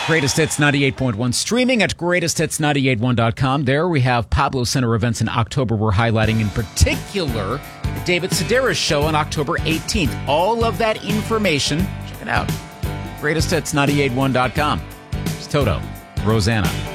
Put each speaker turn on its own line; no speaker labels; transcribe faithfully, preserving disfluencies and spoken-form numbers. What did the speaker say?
Greatest Hits ninety-eight point one, streaming at greatest hits nine eight one dot com. There we have Pablo Center events in October. We're highlighting in particular the David Sedaris show on October eighteenth. All of that information, check it out, greatest hits nine eight one dot com. It's Toto, Rosanna.